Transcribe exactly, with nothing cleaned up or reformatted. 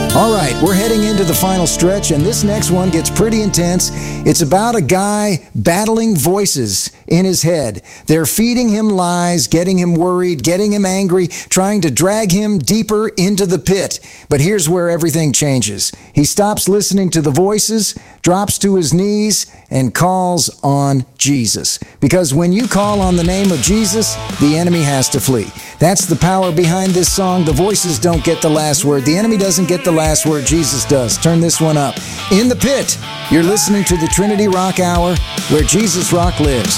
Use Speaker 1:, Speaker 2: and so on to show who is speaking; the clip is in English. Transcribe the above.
Speaker 1: All right, we're heading into the final stretch, and this next one gets pretty intense. It's about a guy battling voices in his head. They're feeding him lies, getting him worried, getting him angry, trying to drag him deeper into the pit. But here's where everything changes. He stops listening to the voices, drops to his knees, and calls on Jesus. Because when you call on the name of Jesus, the enemy has to flee. That's the power behind this song. The voices don't get the last word. The enemy doesn't get the last word. Jesus does. Turn this one up. In the pit, you're listening to the Trinity Rock Hour, where Jesus Rock lives.